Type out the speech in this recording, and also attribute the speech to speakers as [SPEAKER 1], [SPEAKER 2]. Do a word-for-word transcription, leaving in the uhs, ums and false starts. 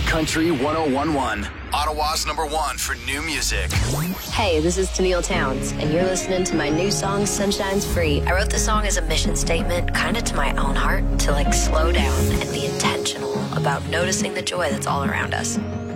[SPEAKER 1] Country ten eleven, Ottawa's number one for new music.
[SPEAKER 2] Hey, this is Tennille Towns, and you're listening to my new song, Sunshine's Free. I wrote the song as a mission statement, kind of to my own heart, to like slow down and be intentional about noticing the joy that's all around us.